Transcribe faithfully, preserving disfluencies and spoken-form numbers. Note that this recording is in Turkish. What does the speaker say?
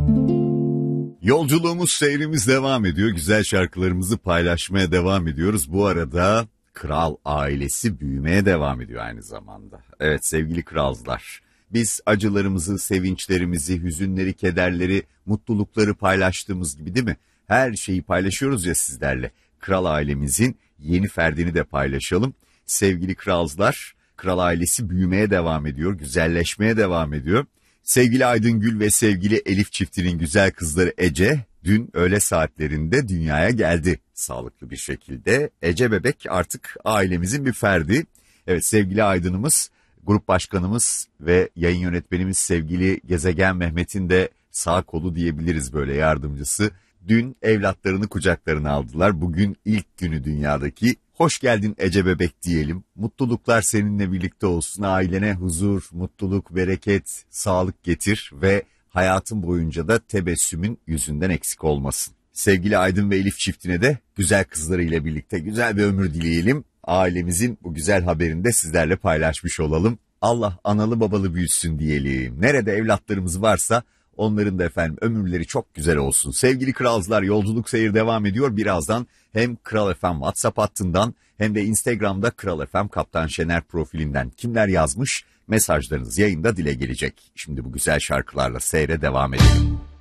Yolculuğumuz, seyrimiz devam ediyor. Güzel şarkılarımızı paylaşmaya devam ediyoruz. Bu arada Kral ailesi büyümeye devam ediyor aynı zamanda. Evet sevgili kralcılar, biz acılarımızı, sevinçlerimizi, hüzünleri, kederleri, mutlulukları paylaştığımız gibi değil mi? Her şeyi paylaşıyoruz ya sizlerle. Kral ailemizin yeni ferdini de paylaşalım. Sevgili kralcılar, Kral ailesi büyümeye devam ediyor, güzelleşmeye devam ediyor. Sevgili Aydın Gül ve sevgili Elif çiftinin güzel kızları Ece dün öğle saatlerinde dünyaya geldi sağlıklı bir şekilde. Ece bebek artık ailemizin bir ferdi. Evet sevgili Aydın'ımız, grup başkanımız ve yayın yönetmenimiz sevgili Gezegen Mehmet'in de sağ kolu diyebiliriz, böyle yardımcısı. Dün evlatlarını kucaklarına aldılar. Bugün ilk günü dünyadaki. Hoş geldin Ece bebek diyelim. Mutluluklar seninle birlikte olsun. Ailene huzur, mutluluk, bereket, sağlık getir ve hayatın boyunca da tebessümün yüzünden eksik olmasın. Sevgili Aydın ve Elif çiftine de güzel kızlarıyla birlikte güzel bir ömür dileyelim. Ailemizin bu güzel haberini de sizlerle paylaşmış olalım. Allah analı babalı büyüsün diyelim. Nerede evlatlarımız varsa onların da efendim ömürleri çok güzel olsun. Sevgili kralcılar, yolculuk seyir devam ediyor. Birazdan hem Kral F M WhatsApp hattından hem de Instagram'da Kral F M Kaptan Şener profilinden kimler yazmış mesajlarınız yayında dile gelecek. Şimdi bu güzel şarkılarla seyre devam edelim.